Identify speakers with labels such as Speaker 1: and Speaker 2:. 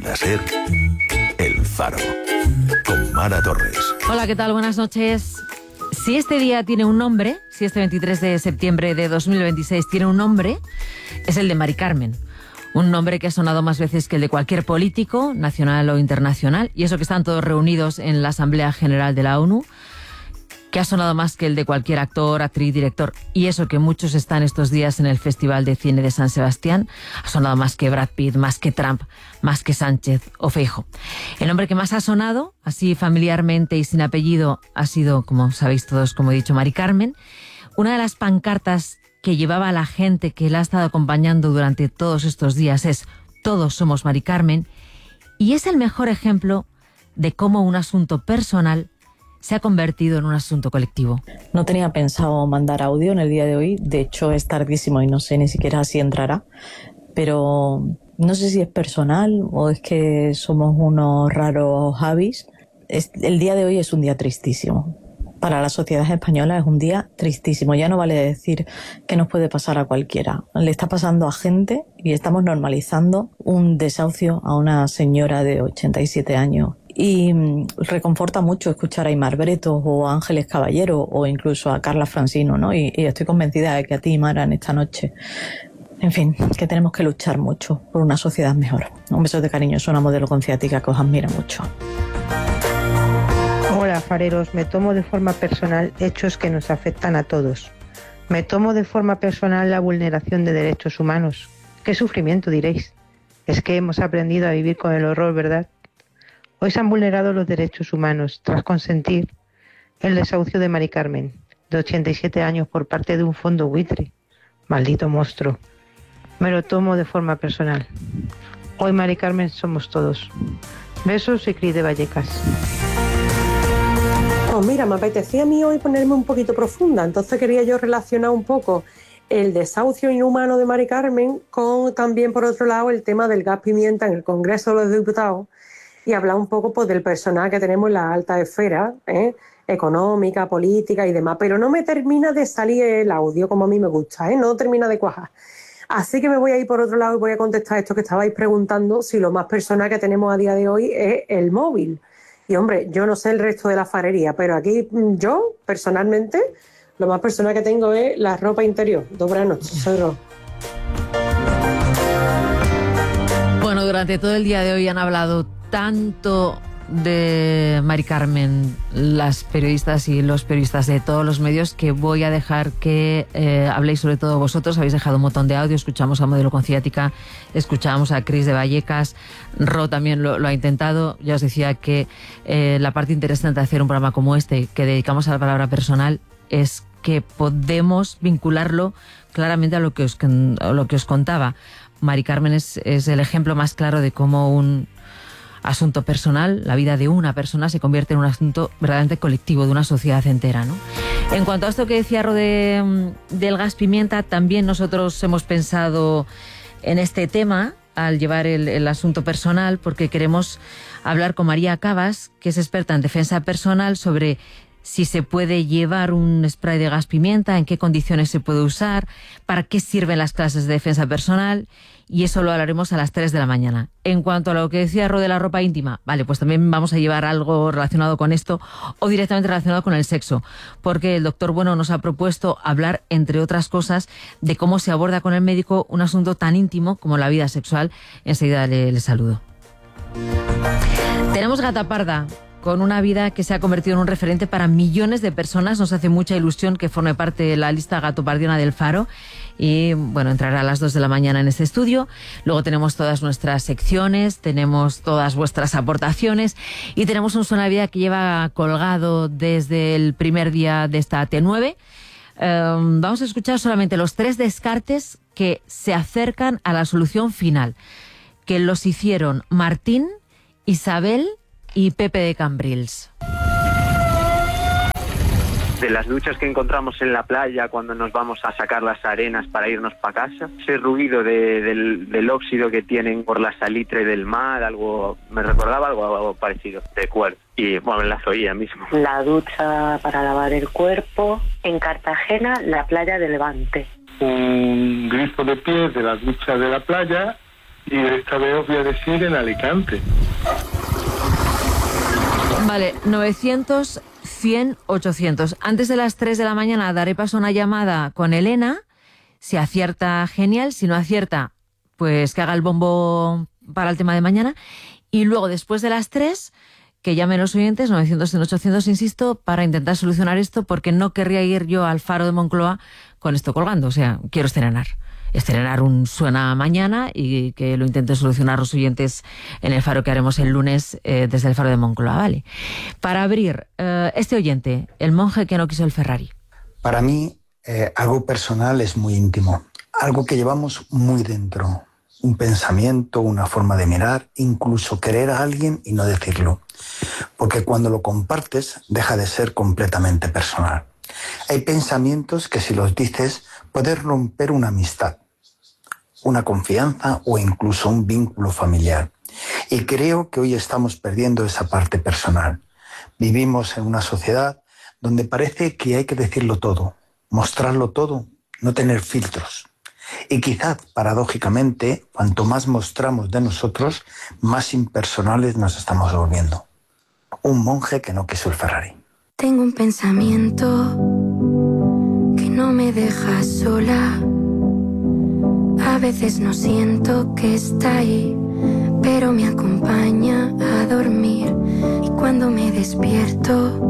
Speaker 1: Onda Ser, El Faro, con Mara Torres.
Speaker 2: Hola, ¿qué tal? Buenas noches. Si este día tiene un nombre, si este 23 de septiembre de 2026 tiene un nombre, es el de Mari Carmen. Un nombre que ha sonado más veces que el de cualquier político, nacional o internacional, y eso que están todos reunidos en la Asamblea General de la ONU, que ha sonado más que el de cualquier actor, actriz, director, y eso que muchos están estos días en el Festival de Cine de San Sebastián, ha sonado más que Brad Pitt, más que Trump, más que Sánchez o Feijóo. El nombre que más ha sonado, así familiarmente y sin apellido, ha sido, como sabéis todos, como he dicho, Mari Carmen. Una de las pancartas que llevaba a la gente que la ha estado acompañando durante todos estos días es "Todos somos Mari Carmen", y es el mejor ejemplo de cómo un asunto personal se ha convertido en un asunto colectivo.
Speaker 3: No tenía pensado mandar audio en el día de hoy, de hecho es tardísimo y no sé ni siquiera si entrará, pero no sé si es personal o es que somos unos raros Javis. El día de hoy es un día tristísimo. Para la sociedad española es un día tristísimo. Ya no vale decir que nos puede pasar a cualquiera. Le está pasando a gente y estamos normalizando un desahucio a una señora de 87 años. Y reconforta mucho escuchar a Aimar Bretos o a Ángeles Caballero o incluso a Carla Francino, ¿no? Y estoy convencida de que a ti, Mara, en esta noche, en fin, que tenemos que luchar mucho por una sociedad mejor. Un beso de cariño, es una modelo con ciática que os admira mucho.
Speaker 4: Hola, fareros. Me tomo de forma personal hechos que nos afectan a todos. Me tomo de forma personal la vulneración de derechos humanos. ¿Qué sufrimiento, diréis? Es que hemos aprendido a vivir con el horror, ¿verdad? Hoy se han vulnerado los derechos humanos tras consentir el desahucio de Mari Carmen, de 87 años, por parte de un fondo buitre. Maldito monstruo. Me lo tomo de forma personal. Hoy Mari Carmen somos todos. Besos y Cris de Vallecas.
Speaker 5: Pues mira, me apetecía a mí hoy ponerme un poquito profunda, entonces quería yo relacionar un poco el desahucio inhumano de Mari Carmen con también, por otro lado, el tema del gas pimienta en el Congreso de los Diputados, y hablar un poco pues del personal que tenemos en la alta esfera, económica, política y demás, pero no me termina de salir el audio como a mí me gusta, no termina de cuajar. Así que me voy a ir por otro lado y voy a contestar esto que estabais preguntando, si lo más personal que tenemos a día de hoy es el móvil. Y hombre, yo no sé el resto de la farería, pero aquí yo, personalmente, lo más personal que tengo es la ropa interior. Buenas noches, soy Ro.
Speaker 2: Bueno, durante todo el día de hoy han hablado tanto de Mari Carmen las periodistas y los periodistas de todos los medios que voy a dejar que habléis, sobre todo vosotros. Habéis dejado un montón de audio, escuchamos a Modelo con Ciática, escuchamos a Cris de Vallecas, Ro también lo ha intentado. Ya os decía que la parte interesante de hacer un programa como este, que dedicamos a la palabra personal, es que podemos vincularlo claramente a lo que os contaba. Mari Carmen es el ejemplo más claro de cómo un asunto personal, la vida de una persona, se convierte en un asunto verdaderamente colectivo de una sociedad entera, ¿no? En cuanto a esto que decía Ro del gas pimienta, también nosotros hemos pensado en este tema al llevar el asunto personal, porque queremos hablar con María Cabas, que es experta en defensa personal, sobre si se puede llevar un spray de gas pimienta, en qué condiciones se puede usar, para qué sirven las clases de defensa personal, y eso lo hablaremos a las 3 de la mañana. En cuanto a lo que decía Ro de la ropa íntima, vale, pues también vamos a llevar algo relacionado con esto o directamente relacionado con el sexo, porque el doctor Bueno nos ha propuesto hablar, entre otras cosas, de cómo se aborda con el médico un asunto tan íntimo como la vida sexual. Enseguida le saludo. Tenemos Gata Parda, con una vida que se ha convertido en un referente para millones de personas. Nos hace mucha ilusión que forme parte de la lista gatopardiana del Faro. Y bueno, entrará a las 2 de la mañana en este estudio. Luego tenemos todas nuestras secciones, tenemos todas vuestras aportaciones y tenemos un Suena Vida que lleva colgado desde el primer día de esta T9. Vamos a escuchar solamente los 3 descartes que se acercan a la solución final, que los hicieron Martín, Isabel y Pepe de Cambrils.
Speaker 6: De las duchas que encontramos en la playa cuando nos vamos a sacar las arenas para irnos para casa, ese ruido del óxido que tienen por la salitre del mar, algo me recordaba algo parecido, de cuerpo. Y bueno, la oía mismo.
Speaker 7: La ducha para lavar el cuerpo en Cartagena, la playa de Levante.
Speaker 8: Un grifo de pies de la ducha de la playa y esta vez os voy a decir en Alicante.
Speaker 2: Vale, 900, 100, 800. Antes de las 3 de la mañana daré paso a una llamada con Elena. Si acierta, genial. Si no acierta, pues que haga el bombo para el tema de mañana. Y luego, después de las 3, que llamen los oyentes, 900, 100, 800, insisto, para intentar solucionar esto, porque no querría ir yo al Faro de Moncloa con esto colgando. O sea, quiero estrenar un Suena Mañana y que lo intenten solucionar los oyentes en el Faro que haremos el lunes desde el Faro de Moncloa, ¿vale? Para abrir, este oyente, el monje que no quiso el Ferrari.
Speaker 9: Para mí, algo personal es muy íntimo, algo que llevamos muy dentro, un pensamiento, una forma de mirar, incluso querer a alguien y no decirlo, porque cuando lo compartes deja de ser completamente personal. Hay pensamientos que si los dices puedes romper una amistad, una confianza o incluso un vínculo familiar. Y creo que hoy estamos perdiendo esa parte personal. Vivimos en una sociedad donde parece que hay que decirlo todo, mostrarlo todo, no tener filtros. Y quizás, paradójicamente, cuanto más mostramos de nosotros, más impersonales nos estamos volviendo. Un monje que no quiso el Ferrari.
Speaker 10: Tengo un pensamiento que no me deja sola. A veces no siento que está ahí, pero me acompaña a dormir. Y cuando me despierto